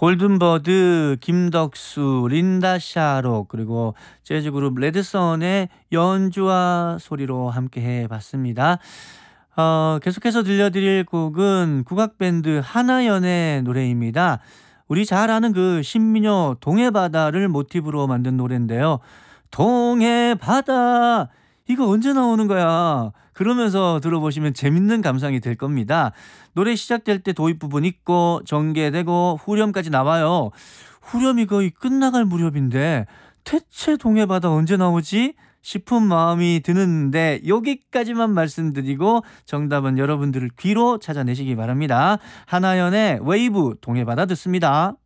골든버드, 김덕수, 린다 샤록 그리고 재즈그룹 레드선의 연주와 소리로 함께 해봤습니다. 계속해서 들려드릴 곡은 국악밴드 하나연의 노래입니다. 우리 잘 아는 그 신민요 동해바다를 모티브로 만든 노래인데요. 동해바다 이거 언제 나오는 거야? 그러면서 들어보시면 재밌는 감상이 될 겁니다. 노래 시작될 때 도입 부분 있고 전개되고 후렴까지 나와요. 후렴이 거의 끝나갈 무렵인데 대체 동해바다 언제 나오지? 싶은 마음이 드는데 여기까지만 말씀드리고 정답은 여러분들을 귀로 찾아내시기 바랍니다. 하나연의 웨이브 동해바다 듣습니다.